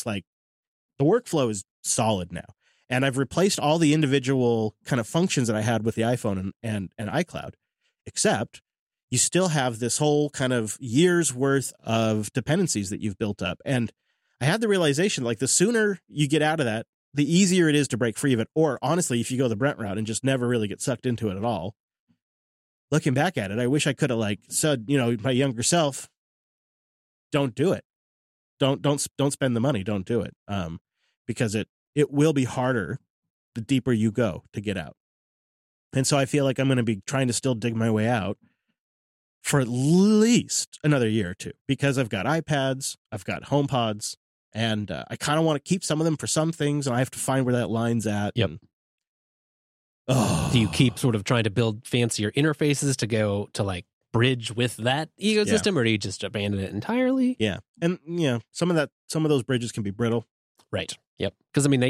it's like the workflow is solid now. And I've replaced all the individual kind of functions that I had with the iPhone and iCloud, except you still have this whole kind of year's worth of dependencies that you've built up. And I had the realization, like, the sooner you get out of that, the easier it is to break free of it. Or honestly, if you go the Brent route and just never really get sucked into it at all, looking back at it, I wish I could have like said, my younger self, don't do it. Don't spend the money. Don't do it. Because it will be harder the deeper you go to get out. And so I feel like I'm going to be trying to still dig my way out for at least another year or two, because I've got iPads, I've got HomePods, and I kind of want to keep some of them for some things, and I have to find where that line's at. Yep. Do you keep sort of trying to build fancier interfaces to go to like bridge with that ecosystem, or do you just abandon it entirely? Yeah. And some of those bridges can be brittle. Right. Yep. Because I mean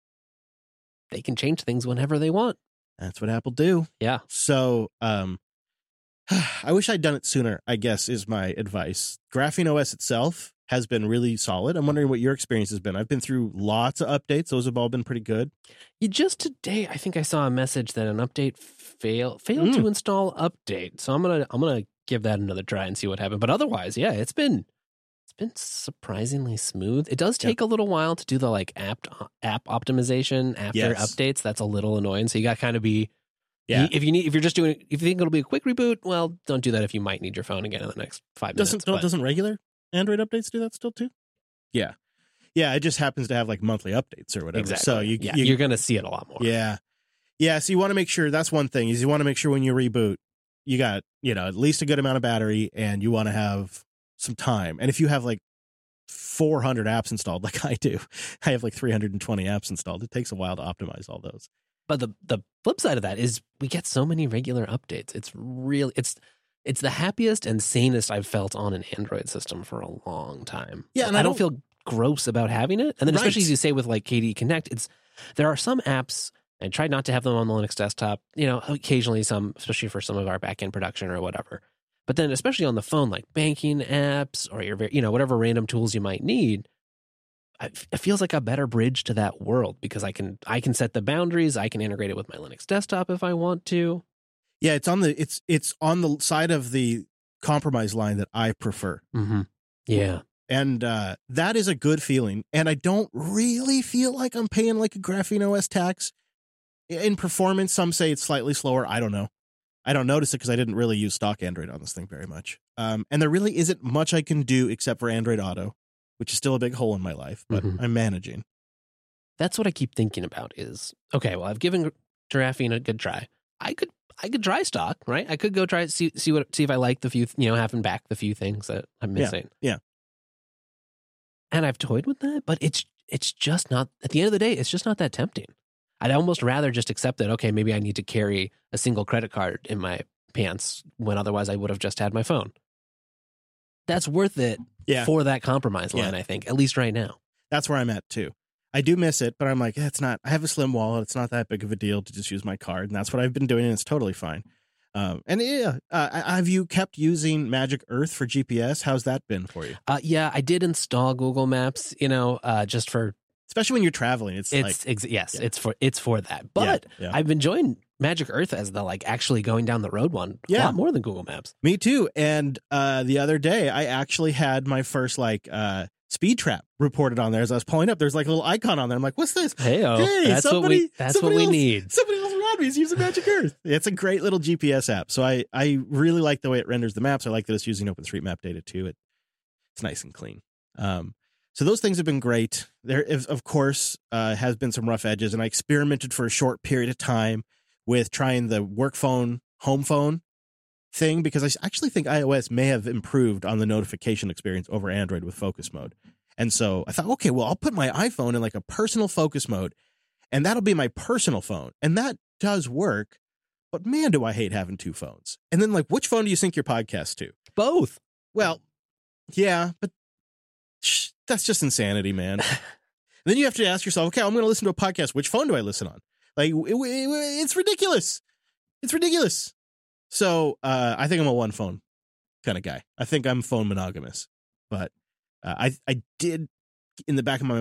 they can change things whenever they want. That's what Apple do. Yeah. So I wish I'd done it sooner, I guess, is my advice. Graphene OS itself has been really solid. I'm wondering what your experience has been. I've been through lots of updates. Those have all been pretty good. Just today, I think I saw a message that an update failed to install update. So I'm gonna give that another try and see what happened. But otherwise, yeah, it's been surprisingly smooth. It does take a little while to do the like app optimization after updates. That's a little annoying. So you got to kind of be. Yeah. If you think it'll be a quick reboot, well, don't do that if you might need your phone again in the next 5 minutes. Doesn't regular Android updates do that still too? Yeah. Yeah, it just happens to have like monthly updates or whatever. Exactly. So you're going to see it a lot more. Yeah. Yeah, so you want to make sure, that's one thing, is you want to make sure when you reboot, you got, at least a good amount of battery, and you want to have some time. And if you have like 400 apps installed like I do, I have like 320 apps installed. It takes a while to optimize all those. But the flip side of that is we get so many regular updates. It's really it's the happiest and sanest I've felt on an Android system for a long time. Yeah, and I don't feel gross about having it. And then especially as you say with like KDE Connect, there are some apps, I try not to have them on the Linux desktop, occasionally some, especially for some of our backend production or whatever. But then especially on the phone, like banking apps or your whatever random tools you might need, it feels like a better bridge to that world because I can set the boundaries. I can integrate it with my Linux desktop if I want to. Yeah, it's on the side of the compromise line that I prefer. Mm-hmm. Yeah, and that is a good feeling. And I don't really feel like I'm paying like a Graphene OS tax in performance. Some say it's slightly slower. I don't know. I don't notice it because I didn't really use stock Android on this thing very much. And there really isn't much I can do except for Android Auto, which is still a big hole in my life, but I'm managing. That's what I keep thinking about is, okay, well, I've given Graphene a good try. I could try stock, right? I could go try it, see if I like the few, having back the few things that I'm missing. Yeah. And I've toyed with that, but it's just not, at the end of the day, it's just not that tempting. I'd almost rather just accept that, okay, maybe I need to carry a single credit card in my pants when otherwise I would have just had my phone. That's worth it for that compromise line, I think, at least right now. That's where I'm at too. I do miss it, but I'm like, I have a slim wallet. It's not that big of a deal to just use my card. And that's what I've been doing, and it's totally fine. Have you kept using Magic Earth for GPS? How's that been for you? Yeah, I did install Google Maps, just for... Especially when you're traveling. It's for that. But I've been enjoying Magic Earth as the actually going down the road one a lot more than Google Maps. Me too. And the other day, I actually had my first speed trap reported on there as I was pulling up. There's a little icon on there. I'm like, what's this? Hey, that's what we need. Somebody else around me is using Magic Earth. It's a great little GPS app. So I really like the way it renders the maps. I like that it's using OpenStreetMap data too. It's nice and clean. So those things have been great. There, of course, has been some rough edges, and I experimented for a short period of time with trying the work phone, home phone thing, because I actually think iOS may have improved on the notification experience over Android with focus mode. And so I thought, okay, well, I'll put my iPhone in a personal focus mode, and that'll be my personal phone. And that does work, but man, do I hate having two phones. And then which phone do you sync your podcast to? Both. Well, yeah, but that's just insanity, man. Then you have to ask yourself, okay, I'm going to listen to a podcast. Which phone do I listen on? It's ridiculous. It's ridiculous. So I think I'm a one phone kind of guy. I think I'm phone monogamous. But I did, in the back of my